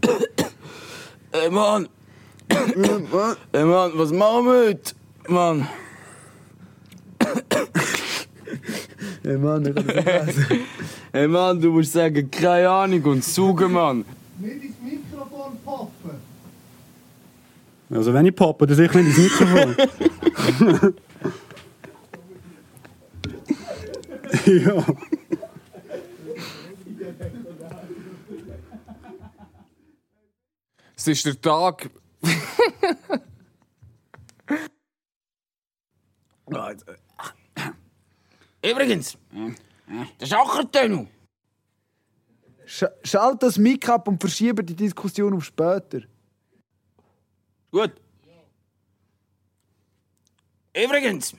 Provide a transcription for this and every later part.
Ey, Mann! Ey, Mann, was machen wir heute? Mann! Ey, Mann, ich kann das nicht lesen. Ey, Mann, du musst sagen, keine Ahnung und saugen, Mann! Nicht ins Mikrofon poppen. Also wenn ich poppe, dann sicher nicht ins Mikrofon. Ja. Es ist der Tag... Übrigens, der Schachertunnel. Schalt das Mic ab und verschiebe die Diskussion auf später. Gut. Übrigens.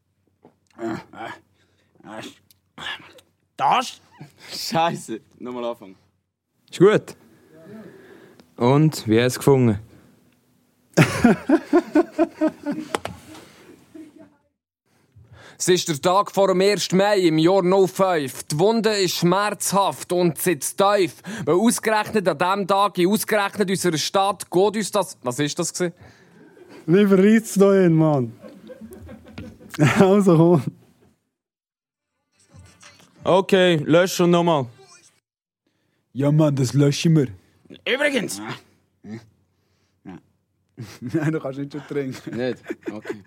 Das? Scheiße. Nochmal anfangen. Ist gut. Und, wie hast du es gefunden? Es ist der Tag vor dem 1. Mai im Jahr 05. Die Wunde ist schmerzhaft und sitzt tief. Weil ausgerechnet an diesem Tag, in ausgerechnet unserer Stadt, geht uns das... Was ist das gewesen? Nicht verreizt da hin, Mann. Also komm. Okay, lösch und nochmal. Ja, Mann, das löschen wir. Übrigens. Nein, du kannst nicht schon trinken. Nicht? Okay.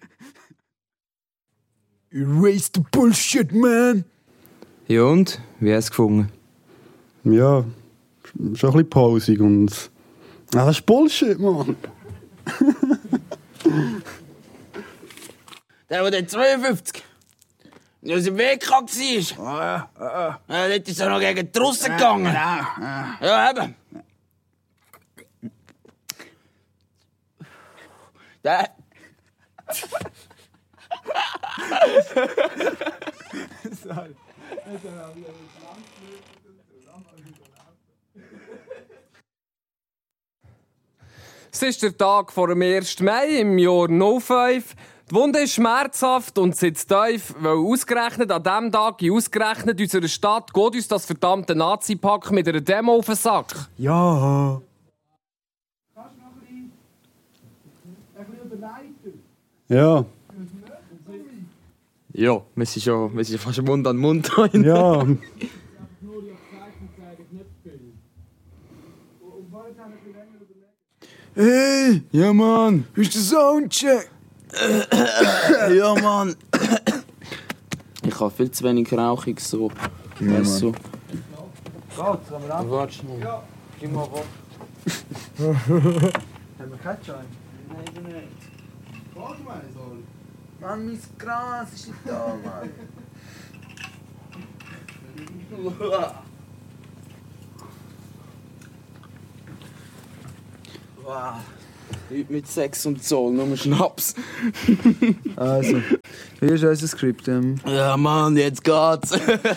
Erase the bullshit, man! Ja und, wie hast du es gefunden? Ja, schon ein bisschen pausig und... Ah, das ist Bullshit, Mann! Der 52 der aus dem Weg war. Dort ist er noch gegen die Russen gegangen. Ja, eben. Der... Es ist der Tag vor dem 1. Mai im Jahr 05. Die Wunde ist schmerzhaft und sitzt tief, weil ausgerechnet an diesem Tag, in ausgerechnet unserer Stadt, geht uns das verdammte Nazi-Pack mit einer Demo auf den Sack. Ja! Kannst du noch ein bisschen überleiten? Ja! Ja, wir sind schon fast Mund an Mund. Ja! Nur die Zeiten zeige ich nicht viel. Und wollte dann ein bisschen länger überlegen. Hey! Ja, Mann. Ist der Soundcheck? Ja, Mann. Ich habe viel zu wenig Rauchig so. Ja, Weißt du? Geht's, kann man ab? Warte schnell. Ja. Gib mal was. Haben wir keinen Schein? Nein, nicht. Brauchst du mal so? Mann, mein Gras ist nicht da, Mann! Wow. Leute mit Sex und Zoll, nur Schnaps. Also, hier ist unser Skript. Ja, Mann, jetzt geht's.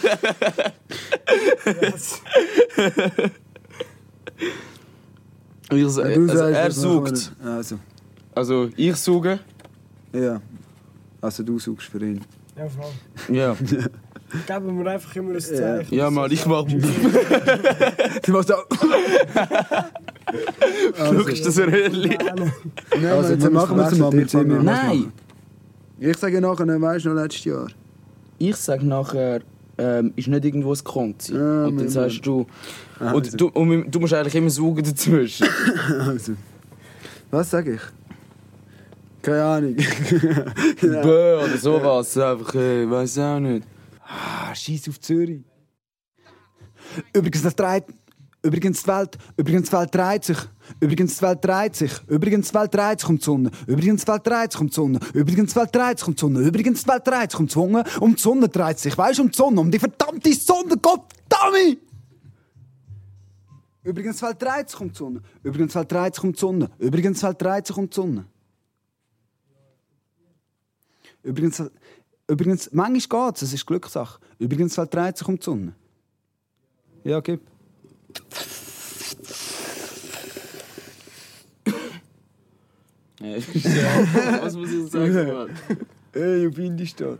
Also, er sucht. Also, ich suche. Ja. Also, du suchst für ihn. Ja, Frau. Ja. Geben wir einfach immer ein Zeichen. Ja, Mann, ich mach. Du machst auch. Schaust das Röhrli? Nein, also, jetzt machen wir es mal mit ihm. Nein! Ich sage nachher, weißt du noch, letztes Jahr. Ich sag nachher, ist nicht irgendwo ein Konzi. Ja, und dann sagst du. Also. Und du musst eigentlich immer saugen dazwischen. Also. Was sage ich? Keine Ahnung. Bö oder sowas. Einfach, weiß auch nicht. Ah, Scheiß auf Zürich. Übrigens, die Welt dreht sich. Übrigens, die Welt dreht sich. Übrigens, die Welt dreht sich um die Sonne. Übrigens, die Welt dreht sich um die Sonne. Übrigens, die Welt dreht sich um die Sonne. Übrigens, die Welt dreht sich um die Sonne. Um die Sonne dreht sich. Weißt du, um die Sonne. Um die verdammte Sonne. Goddammit! Übrigens, die Welt dreht sich um die Sonne. Übrigens, die Welt dreht sich um die Sonne. Übrigens, die Welt dreht sich um die Sonne. Übrigens, manchmal geht's, es ist Glückssache. Übrigens, die Welt dreht sich um die Sonne. Ja, gib. Was muss ich sagen, Mann? Hey, auf Indistadt.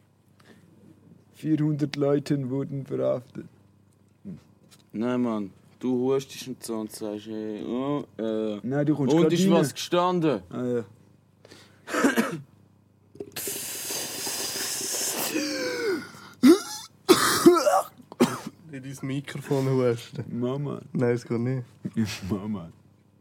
400 Leute wurden verhaftet. Nein, Mann. Du hustest und so und sagst, hey, oh, Nein, du kommst und grad ist rein. was gestanden? Ah, ja. In dein Mikrofon husten. Mama. Nein, es geht nicht. Mama.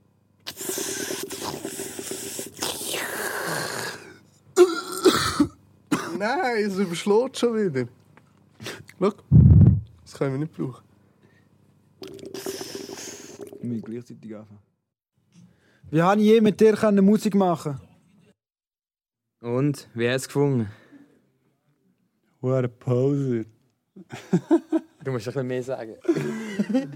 Nein, es überschlägt schon wieder. Schau, das können wir nicht brauchen. Wir müssen gleichzeitig anfangen. Wie habe ich je mit dir Musik machen? Und? Wie hast du es gefunden? Hure Poser. Du musst ein bisschen mehr sagen.